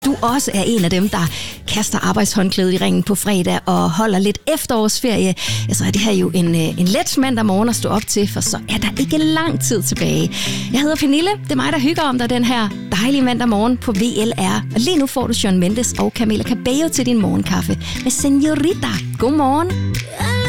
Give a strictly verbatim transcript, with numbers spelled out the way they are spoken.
du også er en af dem, der kaster arbejdshåndklædet i ringen på fredag og holder lidt efterårsferie, ja, så er det her jo en, en let mandag morgen at stå op til, for så er der ikke lang tid tilbage. Jeg hedder Pernille, det er mig, der hygger om dig den her dejlige mandag morgen på V L R. Og lige nu får du Shawn Mendes og Camila Cabello til din morgenkaffe med Señorita. God morgen.